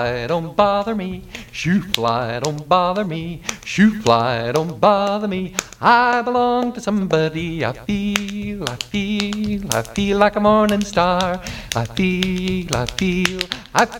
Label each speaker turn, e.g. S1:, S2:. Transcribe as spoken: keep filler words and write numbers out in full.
S1: Don't bother me, shoo fly, don't bother me, shoo fly, don't bother me. I belong to somebody. I feel, I feel, I feel like a morning star. I feel, I feel, I